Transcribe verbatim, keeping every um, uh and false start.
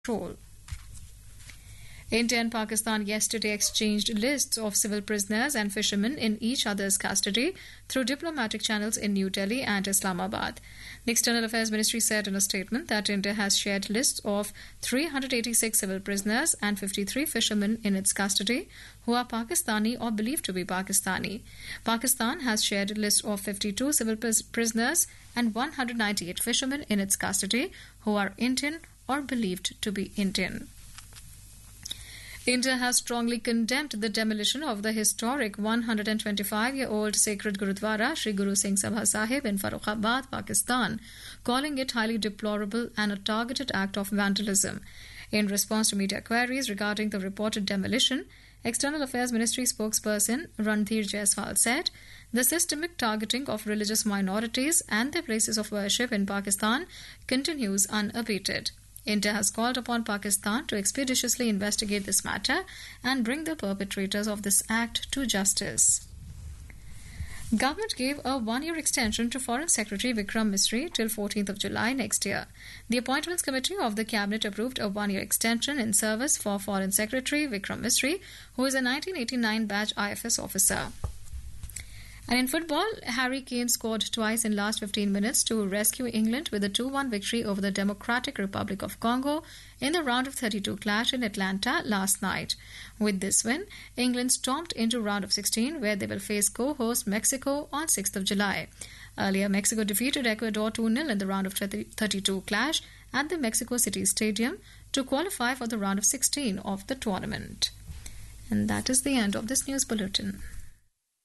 control. India and Pakistan yesterday exchanged lists of civil prisoners and fishermen in each other's custody through diplomatic channels in New Delhi and Islamabad. The External Affairs Ministry said in a statement that India has shared lists of three hundred eighty-six civil prisoners and fifty-three fishermen in its custody who are Pakistani or believed to be Pakistani. Pakistan has shared a list of fifty-two civil prisoners and one hundred ninety-eight fishermen in its custody who are Indian or believed to be Indian. India has strongly condemned the demolition of the historic one hundred twenty-five-year-old sacred Gurudwara Sri Guru Singh Sabha Sahib in Farrukhabad, Pakistan, calling it highly deplorable and a targeted act of vandalism. In response to media queries regarding the reported demolition, External Affairs Ministry spokesperson Randhir Jaiswal said, "The systemic targeting of religious minorities and their places of worship in Pakistan continues unabated. India has called upon Pakistan to expeditiously investigate this matter and bring the perpetrators of this act to justice." Government gave a one-year extension to Foreign Secretary Vikram Misri till fourteenth of July next year. The Appointments Committee of the Cabinet approved a one-year extension in service for Foreign Secretary Vikram Misri, who is a nineteen eighty-nine batch I F S officer. And in football, Harry Kane scored twice in last fifteen minutes to rescue England with a two one victory over the Democratic Republic of Congo in the round of thirty-two clash in Atlanta last night. With this win, England stomped into round of sixteen, where they will face co-host Mexico on sixth of July. Earlier, Mexico defeated Ecuador two nil in the round of thirty-two clash at the Mexico City Stadium to qualify for the round of sixteen of the tournament. And that is the end of this news bulletin.